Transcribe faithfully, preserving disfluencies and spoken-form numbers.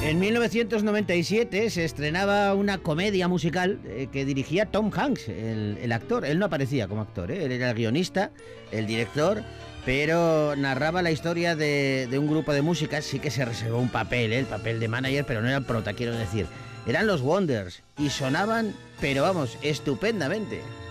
En mil novecientos noventa y siete se estrenaba una comedia musical eh, que dirigía Tom Hanks, el, el actor. Él no aparecía como actor, ¿eh? Él era el guionista, el director, pero narraba la historia de, de un grupo de músicas. Sí que se reservó un papel, ¿eh? El papel de manager, pero no era el prota, quiero decir. Eran los Wonders y sonaban, pero vamos, estupendamente.